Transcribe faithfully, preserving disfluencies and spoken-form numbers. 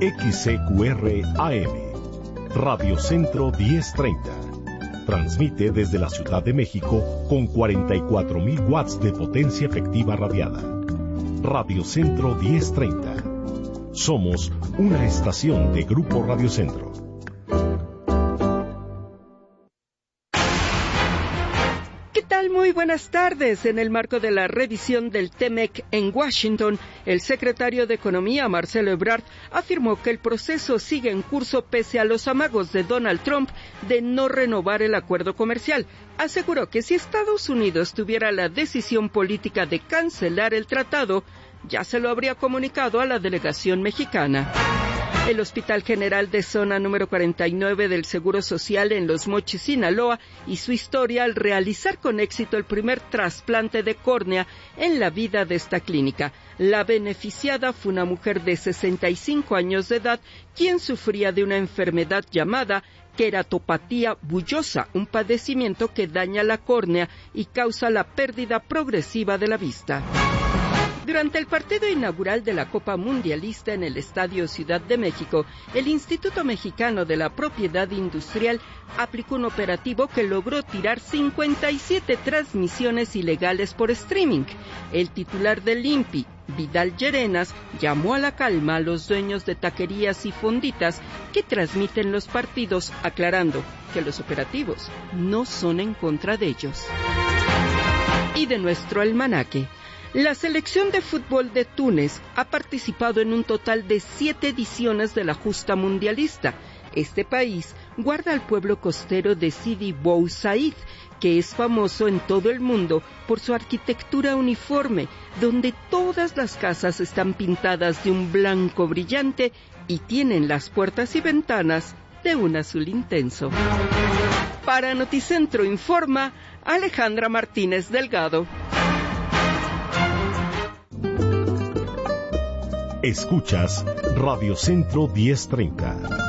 X C Q R A M, Radio Centro diez treinta. Transmite desde la Ciudad de México con cuarenta y cuatro mil watts de potencia efectiva radiada. Radio Centro diez treinta. Somos una estación de Grupo Radio Centro. Muy buenas tardes. En el marco de la revisión del T M E C en Washington, el secretario de Economía, Marcelo Ebrard, afirmó que el proceso sigue en curso pese a los amagos de Donald Trump de no renovar el acuerdo comercial. Aseguró que si Estados Unidos tuviera la decisión política de cancelar el tratado, ya se lo habría comunicado a la delegación mexicana. El Hospital General de Zona número cuarenta y nueve del Seguro Social en Los Mochis, Sinaloa, y su historia al realizar con éxito el primer trasplante de córnea en la vida de esta clínica. La beneficiada fue una mujer de sesenta y cinco años de edad, quien sufría de una enfermedad llamada queratopatía bullosa, un padecimiento que daña la córnea y causa la pérdida progresiva de la vista. Durante el partido inaugural de la Copa Mundialista en el Estadio Ciudad de México, el Instituto Mexicano de la Propiedad Industrial aplicó un operativo que logró tirar cincuenta y siete transmisiones ilegales por streaming. El titular del I N P I, Vidal Llerenas, llamó a la calma a los dueños de taquerías y fonditas que transmiten los partidos, aclarando que los operativos no son en contra de ellos. Y de nuestro almanaque. La selección de fútbol de Túnez ha participado en un total de siete ediciones de la justa mundialista. Este país guarda al pueblo costero de Sidi Bou Said, que es famoso en todo el mundo por su arquitectura uniforme, donde todas las casas están pintadas de un blanco brillante y tienen las puertas y ventanas de un azul intenso. Para Noticentro informa Alejandra Martínez Delgado. Escuchas Radio Centro diez treinta.